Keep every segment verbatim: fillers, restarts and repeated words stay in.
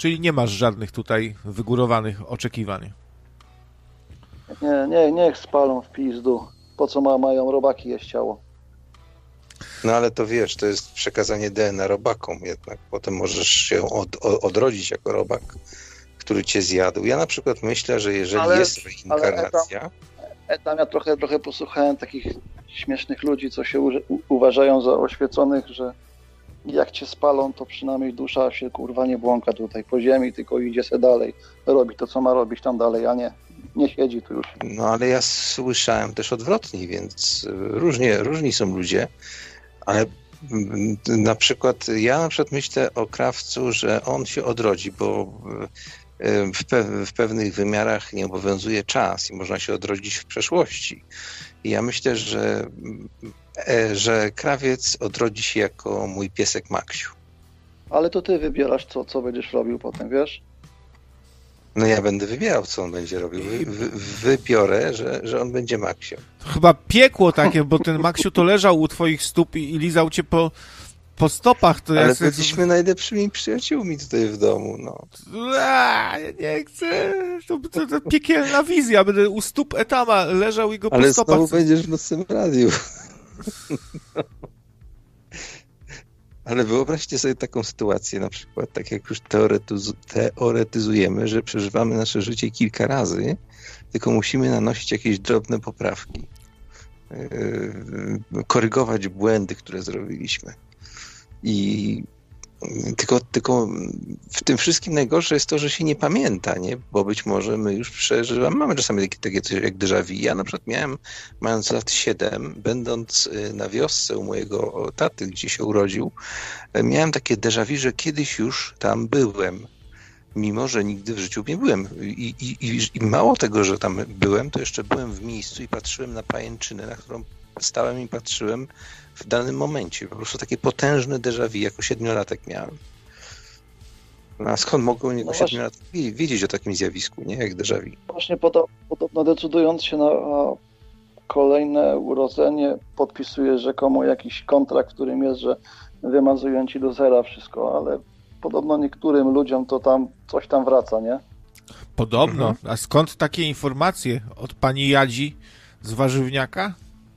Czyli nie masz żadnych tutaj wygórowanych oczekiwań. Nie, nie, niech spalą w pizdu. Po co ma, mają robaki jeść ciało? No ale to wiesz, to jest przekazanie D N A robakom jednak. Potem możesz się od, od, odrodzić jako robak, który cię zjadł. Ja na przykład myślę, że jeżeli ale, jest reinkarnacja... Ale tam, tam ja trochę, trochę posłuchałem takich śmiesznych ludzi, co się u, u, uważają za oświeconych, że jak cię spalą, to przynajmniej dusza się kurwa nie błąka tutaj po ziemi, tylko idzie se dalej, robi to, co ma robić tam dalej, a nie, nie siedzi tu już. No ale ja słyszałem też odwrotnie, więc różnie, różni są ludzie, ale na przykład ja na przykład myślę o krawcu, że on się odrodzi, bo w, pe- w pewnych wymiarach nie obowiązuje czas i można się odrodzić w przeszłości. I ja myślę, że że krawiec odrodzi się jako mój piesek Maksiu. Ale to ty wybierasz, co, co będziesz robił potem, wiesz? No ja będę wybierał, co on będzie robił. Wy, wy, wybiorę, że, że on będzie Maksiem. To chyba piekło takie, bo ten Maksiu to leżał u twoich stóp i, i lizał cię po, po stopach. To ale ja to jesteśmy najlepszymi przyjaciółmi tutaj w domu, no. A, ja nie chcę. To, to, to piekielna wizja. Będę u stóp Etama leżał i go po ale stopach... Ale znowu będziesz w nocnym radiu. Ale wyobraźcie sobie taką sytuację, na przykład, tak jak już teoretyz- teoretyzujemy, że przeżywamy nasze życie kilka razy, tylko musimy nanosić jakieś drobne poprawki, yy, korygować błędy, które zrobiliśmy. I tylko, tylko w tym wszystkim najgorsze jest to, że się nie pamięta, nie? Bo być może my już przeżywamy, mamy czasami takie, takie coś jak déjà vu. Ja na przykład miałem, mając lat siedem, będąc na wiosce u mojego taty, gdzie się urodził, miałem takie déjà vu, że kiedyś już tam byłem, mimo że nigdy w życiu nie byłem. I, i, i mało tego, że tam byłem, to jeszcze byłem w miejscu i patrzyłem na pajęczynę, na którą stałem i patrzyłem w danym momencie. Po prostu takie potężne déjà vu, jako siedmiolatek miałem. No, a skąd mogłem jako no siedmiolatek wiedzieć o takim zjawisku, nie? Jak déjà vu? Właśnie podobno decydując się na kolejne urodzenie, podpisujesz rzekomo jakiś kontrakt, w którym jest, że wymazują ci do zera wszystko, ale podobno niektórym ludziom to tam coś tam wraca, nie? Podobno. Mhm. A skąd takie informacje? Od pani Jadzi z warzywniaka?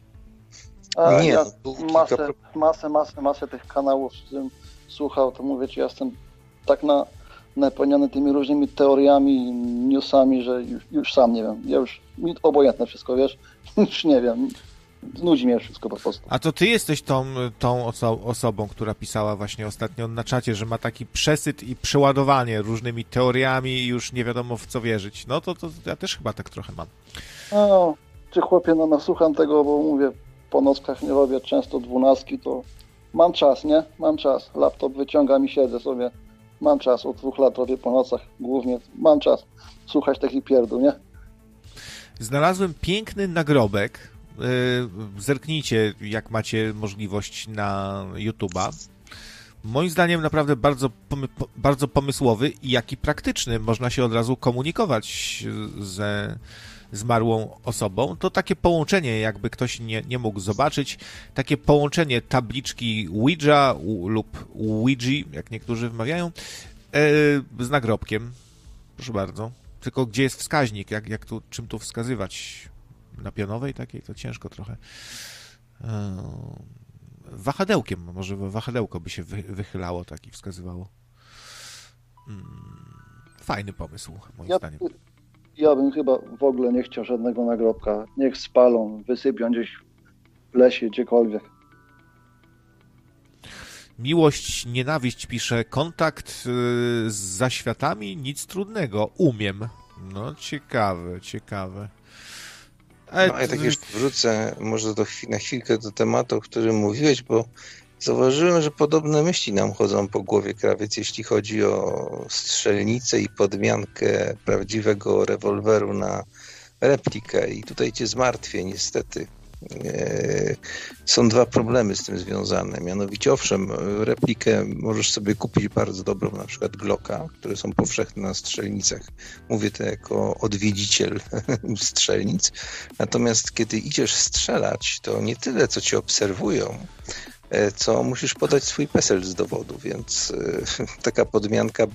A nie, ja masę, masę, masę, masę tych kanałów, z którym słuchał, to mówię ci, ja jestem tak na, napełniony tymi różnymi teoriami, newsami, że już, już sam nie wiem. Ja już, mi obojętne wszystko, wiesz, już nie wiem. Znudzi mnie wszystko po prostu. A to ty jesteś tą, tą oso- osobą, która pisała właśnie ostatnio na czacie, że ma taki przesyt i przeładowanie różnymi teoriami i już nie wiadomo w co wierzyć. No to, to ja też chyba tak trochę mam. No, czy chłopie, no nasłucham tego, bo mówię, po nockach nie robię często dwunastki, to mam czas, nie? Mam czas. Laptop wyciągam i siedzę sobie. Mam czas. Od dwóch lat robię po nocach głównie. Mam czas słuchać takich pierdół, nie? Znalazłem piękny nagrobek. Yy, zerknijcie, jak macie możliwość na YouTube'a. Moim zdaniem naprawdę bardzo, pomy- bardzo pomysłowy i jaki praktyczny. Można się od razu komunikować ze zmarłą osobą. To takie połączenie, jakby ktoś nie, nie mógł zobaczyć, takie połączenie tabliczki Ouija u, lub Ouija, jak niektórzy wymawiają, yy, z nagrobkiem. Proszę bardzo. Tylko gdzie jest wskaźnik? Jak, jak tu, czym tu wskazywać? Na pionowej takiej? To ciężko trochę. Yy, wahadełkiem. Może wahadełko by się wy, wychylało tak i wskazywało. Yy, fajny pomysł, moim ja, zdaniem. Ja bym chyba w ogóle nie chciał żadnego nagrobka. Niech spalą, wysypią gdzieś w lesie, gdziekolwiek. Miłość, nienawiść pisze, kontakt yy, z zaświatami, nic trudnego, umiem. No ciekawe, ciekawe. Ale... No ja tak jeszcze wrócę może do, na chwilkę do tematu, o którym mówiłeś, bo zauważyłem, że podobne myśli nam chodzą po głowie, krawiec, jeśli chodzi o strzelnicę i podmiankę prawdziwego rewolweru na replikę. I tutaj cię zmartwię, niestety. Są dwa problemy z tym związane. Mianowicie, owszem, replikę możesz sobie kupić bardzo dobrą, na przykład Glocka, które są powszechne na strzelnicach. Mówię to jako odwiedziciel strzelnic. Natomiast kiedy idziesz strzelać, to nie tyle, co cię obserwują, co musisz podać swój PESEL z dowodu, więc taka podmianka